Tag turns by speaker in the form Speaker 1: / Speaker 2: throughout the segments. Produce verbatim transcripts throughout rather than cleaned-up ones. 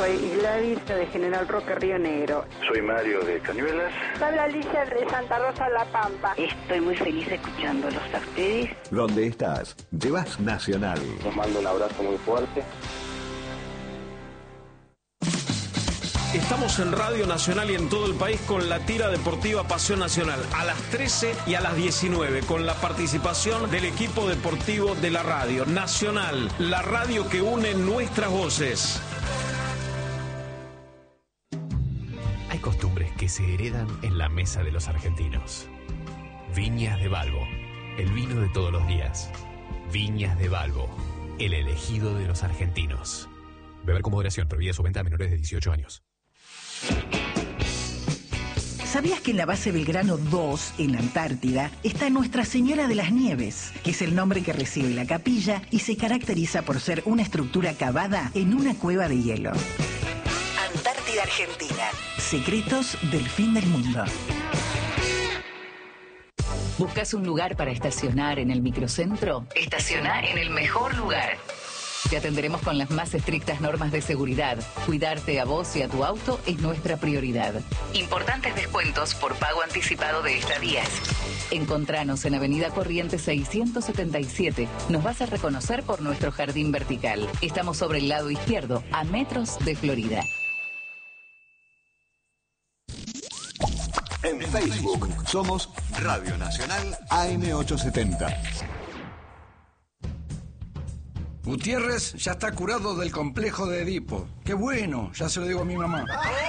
Speaker 1: Soy Gladys de General Roque, Río Negro.
Speaker 2: Soy Mario de Cañuelas.
Speaker 3: Soy Alicia de Santa Rosa, La Pampa.
Speaker 4: Estoy muy feliz escuchándolos a ustedes.
Speaker 5: ¿Dónde estás? Llevas Nacional.
Speaker 2: Les mando un abrazo muy fuerte.
Speaker 6: Estamos en Radio Nacional y en todo el país con la tira deportiva Pasión Nacional a las trece y a las diecinueve con la participación del equipo deportivo de la Radio Nacional, la radio que une nuestras voces.
Speaker 7: Hay costumbres que se heredan en la mesa de los argentinos. Viñas de Balbo, el vino de todos los días. Viñas de Balbo, el elegido de los argentinos. Beber con moderación, prohibida su venta a menores de dieciocho años.
Speaker 8: ¿Sabías que en la base Belgrano dos, en la Antártida, está Nuestra Señora de las Nieves, que es el nombre que recibe la capilla y se caracteriza por ser una estructura cavada en una cueva de hielo? Antártida Argentina. Secretos del fin del mundo.
Speaker 9: ¿Buscas un lugar para estacionar en el microcentro? Estaciona en el mejor lugar. Te atenderemos con las más estrictas normas de seguridad. Cuidarte a vos y a tu auto es nuestra prioridad. Importantes descuentos por pago anticipado de estadías. Encontranos en Avenida Corrientes seiscientos setenta y siete. Nos vas a reconocer por nuestro jardín vertical. Estamos sobre el lado izquierdo, a metros de Florida.
Speaker 5: En Facebook somos Radio Nacional A M ochocientos setenta.
Speaker 10: Gutiérrez ya está curado del complejo de Edipo. ¡Qué bueno! Ya se lo digo a mi mamá.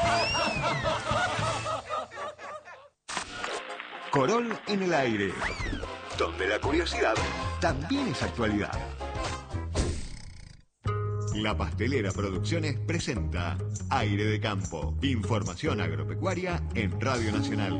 Speaker 5: Corol en el aire, donde la curiosidad también es actualidad. La Pastelera Producciones presenta Aire de Campo. Información agropecuaria en Radio Nacional.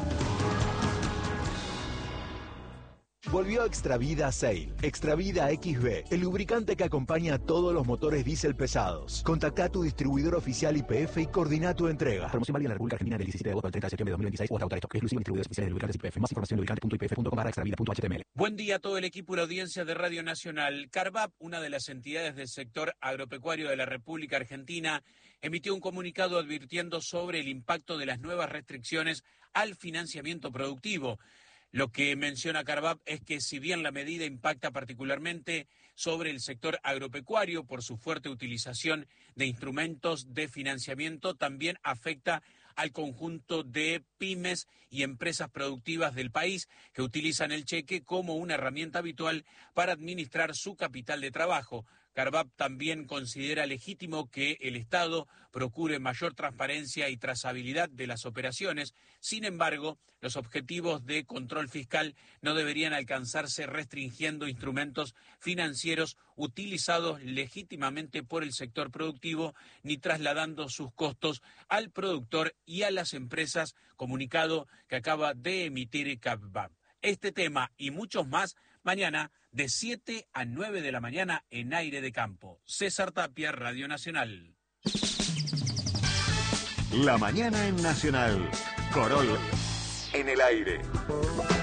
Speaker 11: Volvió Extravida Sail, Extravida X B, el lubricante que acompaña a todos los motores diésel pesados. Contacta a tu distribuidor oficial Y P F y coordina tu entrega.
Speaker 12: Promoción válida en la República Argentina del diecisiete de agosto al treinta de septiembre de dos mil veintiséis o hasta agotar esto. Exclusivo distribuidores oficiales de lubricantes Y P F. Más información en lubricante punto i p f punto com barra extravida punto h t m l.
Speaker 6: Buen día a todo el equipo y la audiencia de Radio Nacional. Carvap, una de las entidades del sector agropecuario de la República Argentina, emitió un comunicado advirtiendo sobre el impacto de las nuevas restricciones al financiamiento productivo. Lo que menciona Carvap es que si bien la medida impacta particularmente sobre el sector agropecuario por su fuerte utilización de instrumentos de financiamiento, también afecta al conjunto de pymes y empresas productivas del país que utilizan el cheque como una herramienta habitual para administrar su capital de trabajo. Carvap también considera legítimo que el Estado procure mayor transparencia y trazabilidad de las operaciones. Sin embargo, los objetivos de control fiscal no deberían alcanzarse restringiendo instrumentos financieros utilizados legítimamente por el sector productivo ni trasladando sus costos al productor y a las empresas, comunicado que acaba de emitir Carvap. Este tema y muchos más mañana de siete a nueve de la mañana en Aire de Campo. César Tapia, Radio Nacional.
Speaker 5: La mañana en Nacional. Corol en el aire.